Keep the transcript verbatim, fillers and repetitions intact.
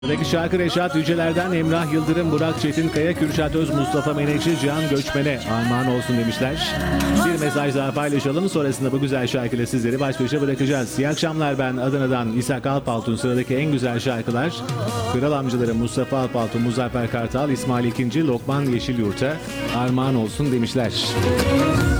Buradaki şarkı Reşat Yüceler'den Emrah Yıldırım, Burak Çetinkaya, Kürşat Öz, Mustafa Menekşe, Cihan Göçmen'e armağan olsun demişler. Bir mesaj daha paylaşalım. Sonrasında bu güzel şarkıyla sizleri baş başa bırakacağız. İyi akşamlar, ben Adana'dan İshak Alpaltun. Sıradaki en güzel şarkılar Kral amcaları Mustafa Alpaltun, Muzaffer Kartal, İsmail İkinci, Lokman Yeşilyurt'a armağan olsun demişler.